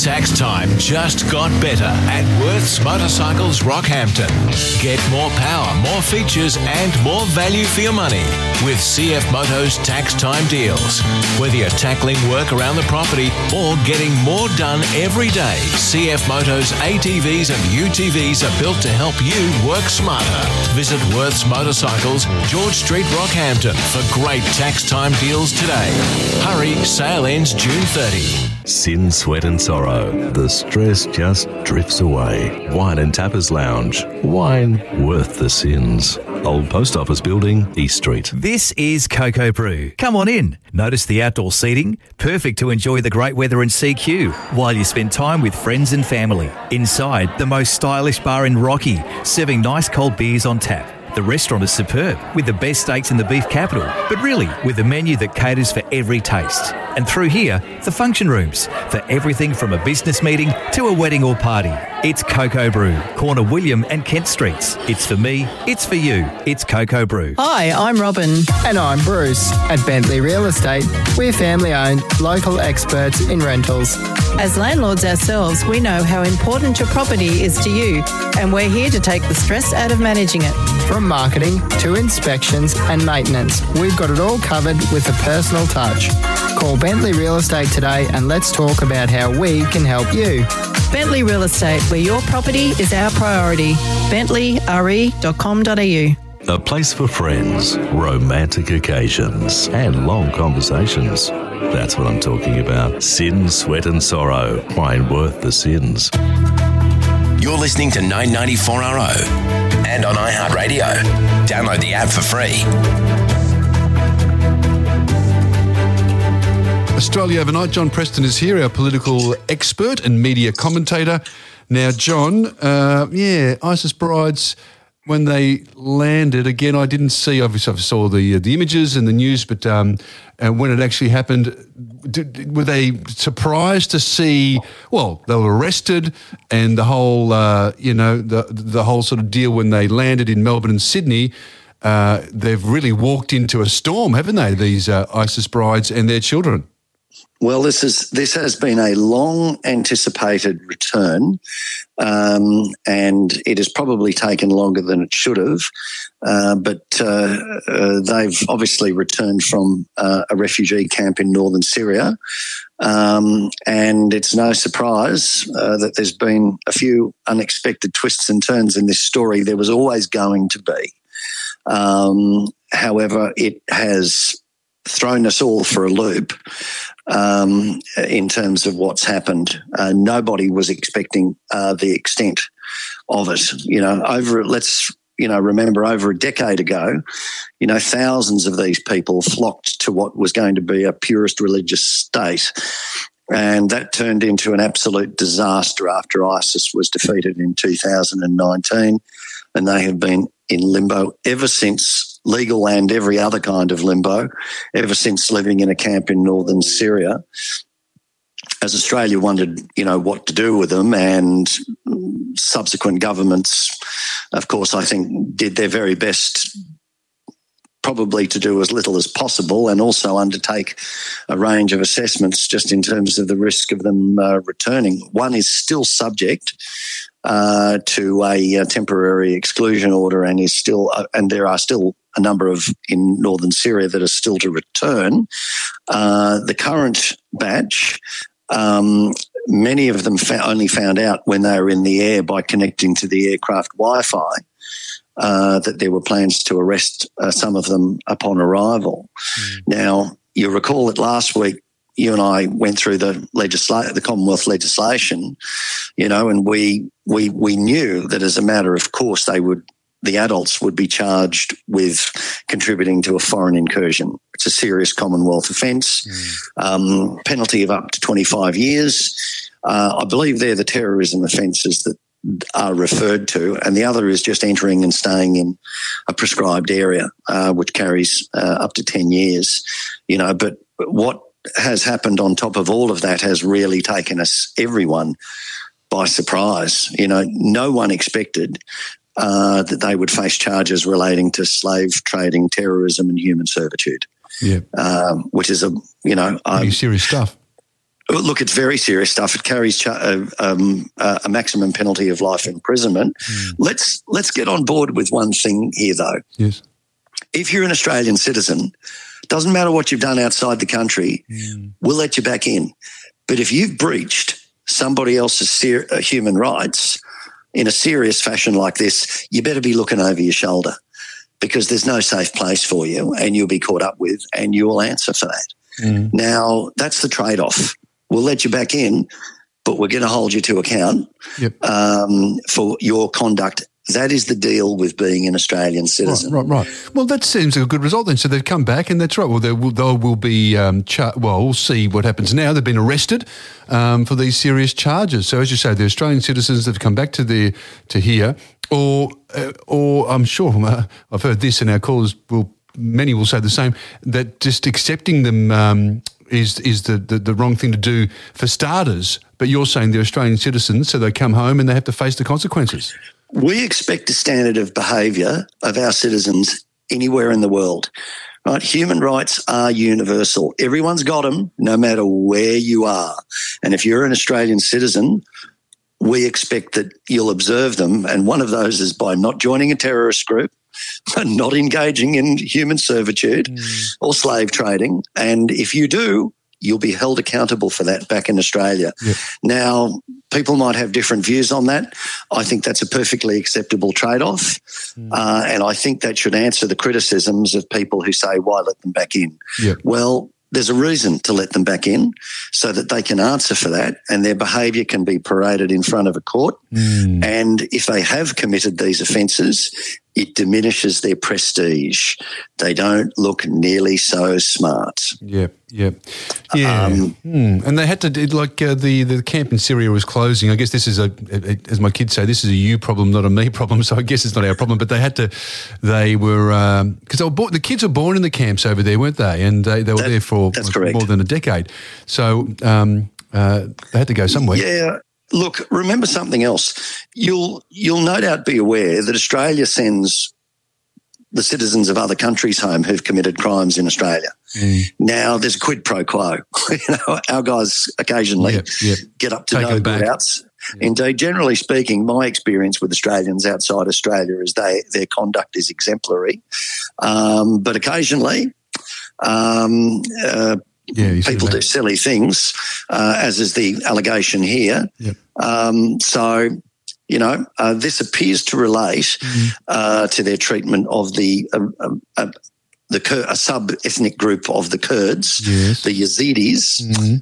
Tax time just got better at Worth's Motorcycles Rockhampton. Get more power, more features and more value for your money with CF Motos tax time deals. Whether you're tackling work around the property or getting more done every day, CF Motos ATVs and UTVs are built to help you work smarter. Visit Worth's Motorcycles, George Street, Rockhampton for great tax time deals today. Hurry, sale ends June 30. Sin, Sweat and Sorrow. The stress just drifts away. Wine and Tappers Lounge. Wine worth the sins. Old Post Office Building, East Street. This is Cocoa Brew. Come on in. Notice the outdoor seating? Perfect to enjoy the great weather in CQ while you spend time with friends and family. Inside, the most stylish bar in Rocky, serving nice cold beers on tap. The restaurant is superb, with the best steaks in the beef capital, but really with a menu that caters for every taste. And through here, the function rooms, for everything from a business meeting to a wedding or party. It's Cocoa Brew, corner William and Kent Streets. It's for me, it's for you, it's Cocoa Brew. Hi, I'm Robin. And I'm Bruce. At Bentley Real Estate, we're family-owned, local experts in rentals. As landlords ourselves, we know how important your property is to you, and we're here to take the stress out of managing it. From marketing to inspections and maintenance, we've got it all covered with a personal touch. Call Bentley Real Estate today and let's talk about how we can help you. Bentley Real Estate, where your property is our priority. bentleyre.com.au. A place for friends, romantic occasions and long conversations. That's what I'm talking about. Sin, Sweat and Sorrow. Wine worth the sins. You're listening to 994RO and on iHeartRadio. Download the app for free. Australia Overnight, John Preston is here, our political expert and media commentator. Now, John, ISIS brides, when they landed, again, I didn't see, obviously I saw the images and the news, but when it actually happened, were they surprised to see, well, they were arrested and the whole, the whole sort of deal when they landed in Melbourne and Sydney, they've really walked into a storm, haven't they, these ISIS brides and their children? Well, this has been a long anticipated return, and it has probably taken longer than it should have. But they've obviously returned from a refugee camp in northern Syria, and it's no surprise that there's been a few unexpected twists and turns in this story. There was always going to be. However, it has thrown us all for a loop. In terms of what's happened, nobody was expecting the extent of it. Remember over a decade ago, thousands of these people flocked to what was going to be a purist religious state, and that turned into an absolute disaster after ISIS was defeated in 2019, and they have been in limbo ever since. Legal and every other kind of limbo, ever since living in a camp in northern Syria. As Australia wondered, what to do with them, and subsequent governments, of course, I think did their very best probably to do as little as possible and also undertake a range of assessments just in terms of the risk of them returning. One is still subject to a temporary exclusion order and is still, and there are still a number of in northern Syria that are still to return. The current batch, many of them only found out when they were in the air by connecting to the aircraft Wi-Fi that there were plans to arrest some of them upon arrival. Now, you recall that last week you and I went through the Commonwealth legislation, and we knew that as a matter of course the adults would be charged with contributing to a foreign incursion. It's a serious Commonwealth offence, penalty of up to 25 years. I believe they're the terrorism offences that are referred to, and the other is just entering and staying in a prescribed area, which carries up to 10 years. But what has happened on top of all of that has really taken everyone by surprise. No one expected that they would face charges relating to slave trading, terrorism and human servitude. Yeah. Which is pretty serious stuff. Look, it's very serious stuff. It carries a maximum penalty of life imprisonment. Let's get on board with one thing here, though. Yes. If you're an Australian citizen, doesn't matter what you've done outside the country, we'll let you back in. But if you've breached somebody else's human rights in a serious fashion like this, you better be looking over your shoulder, because there's no safe place for you and you'll be caught up with and you will answer for that. Now, that's the trade-off. We'll let you back in, but we're going to hold you to account for your conduct. That is the deal with being an Australian citizen. Right. Well, that seems like a good result then. So they've come back, and that's right. Well, they will be we'll see what happens now. They've been arrested for these serious charges. So as you say, the Australian citizens that have come back to here, or I'm sure I've heard this, and our callers many will say the same, that just accepting them is the wrong thing to do for starters. But you're saying they're Australian citizens, so they come home and they have to face the consequences. We expect a standard of behaviour of our citizens anywhere in the world, right? Human rights are universal. Everyone's got them, no matter where you are. And if you're an Australian citizen, we expect that you'll observe them. And one of those is by not joining a terrorist group, not engaging in human servitude or slave trading. And if you do, you'll be held accountable for that back in Australia. Yep. Now, people might have different views on that. I think that's a perfectly acceptable trade-off. And I think that should answer the criticisms of people who say, why let them back in? Yep. Well, there's a reason to let them back in so that they can answer for that and their behaviour can be paraded in front of a court. And if they have committed these offences, it diminishes their prestige. They don't look nearly so smart. Yeah. And they had to, the camp in Syria was closing. I guess this is as my kids say, this is a you problem, not a me problem. So I guess it's not our problem. But because the kids were born in the camps over there, weren't they? And they were there for more than a decade. So they had to go somewhere. Yeah. Look, remember something else. You'll no doubt be aware that Australia sends the citizens of other countries home who've committed crimes in Australia. Now, there's a quid pro quo. Our guys occasionally get up to no good outs. Indeed, generally speaking, my experience with Australians outside Australia is their conduct is exemplary. But occasionally people do silly things, as is the allegation here. This appears to relate to their treatment of a sub-ethnic group of the Kurds, the Yazidis,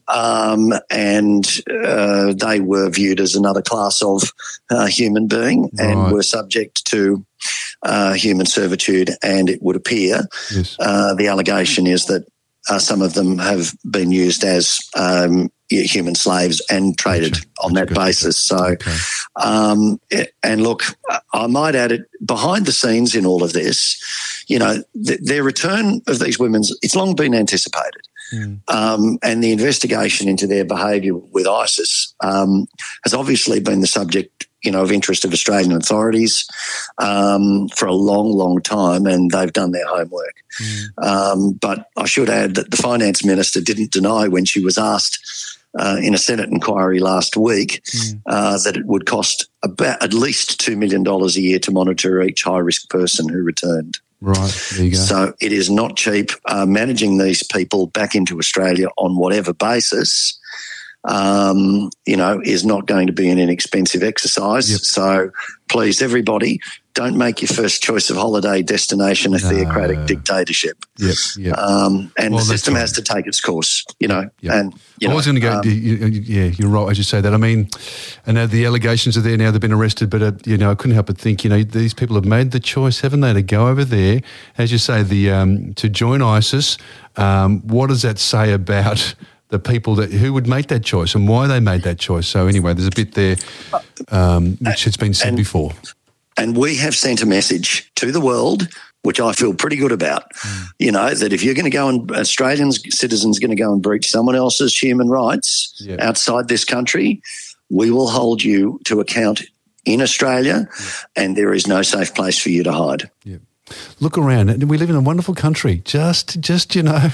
and they were viewed as another class of human being and were subject to human servitude. And it would appear the allegation is that some of them have been used as human slaves and traded on that basis. So, and look, I might add it, behind the scenes in all of this, their return of these women, it's long been anticipated. And the investigation into their behaviour with ISIS has obviously been the subject of interest of Australian authorities for a long, long time, and they've done their homework. But I should add that the Finance Minister didn't deny when she was asked in a Senate inquiry last week that it would cost at least $2 million a year to monitor each high-risk person who returned. Right, there you go. So it is not cheap. Managing these people back into Australia on whatever basis is not going to be an inexpensive exercise. So please, everybody, don't make your first choice of holiday destination a theocratic dictatorship. And the system has to take its course, And, I was going to go, you're right as you say that. I mean, I know the allegations are there now, they've been arrested, but, I couldn't help but think, these people have made the choice, haven't they, to go over there, as you say, to join ISIS. What does that say about the people who would make that choice and why they made that choice? So anyway, there's a bit there which has been said before. And we have sent a message to the world, which I feel pretty good about, that if you're going to go and Australian citizens going to go and breach someone else's human rights outside this country, we will hold you to account in Australia and there is no safe place for you to hide. Look around. We live in a wonderful country. Just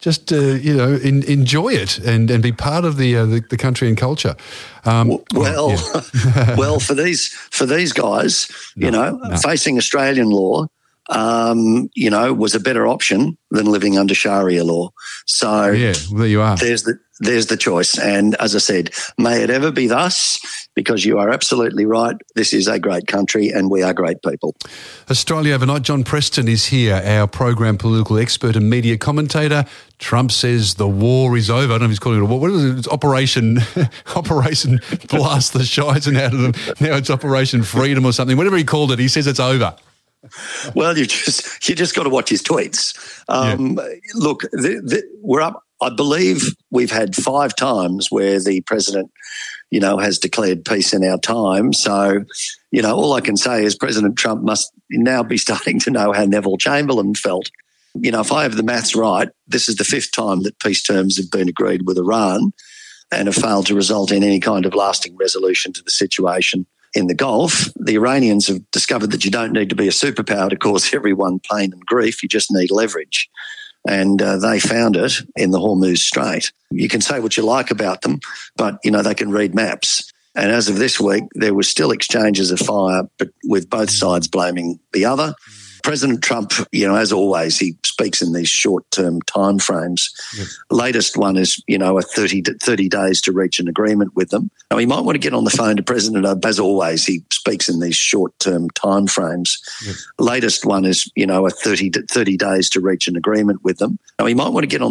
enjoy it and be part of the country and culture. Well, for these guys, facing Australian law, was a better option than living under Sharia law. So there you are. There's the choice. And as I said, may it ever be thus, because you are absolutely right. This is a great country and we are great people. Australia Overnight, John Preston is here, our program political expert and media commentator. Trump says the war is over. I don't know if he's calling it a war. What is it? It's Operation Blast the Shizen out of them. Now it's Operation Freedom or something. Whatever he called it, he says it's over. Well, you just got to watch his tweets. Look, we're up. I believe we've had 5 times where the president, has declared peace in our time. So, all I can say is President Trump must now be starting to know how Neville Chamberlain felt. If I have the maths right, this is the 5th time that peace terms have been agreed with Iran and have failed to result in any kind of lasting resolution to the situation in the Gulf. The Iranians have discovered that you don't need to be a superpower to cause everyone pain and grief. You just need leverage. And they found it in the Hormuz Strait. You can say what you like about them, but, they can read maps. And as of this week, there was still exchanges of fire, but with both sides blaming the other. President Trump, as always, he speaks in these short-term timeframes. Yep. Latest one is, a 30 days to reach an agreement with them. Now, he might want to get on the phone to President, as always, he speaks in these short-term timeframes. Yep. Latest one is, a 30 days to reach an agreement with them. Now, he might want to get on